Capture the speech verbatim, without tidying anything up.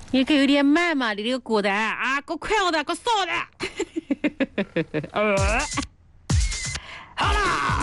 你可有点慢嘛，你这个歌单啊，给我快点，给我扫的。呃，好啦。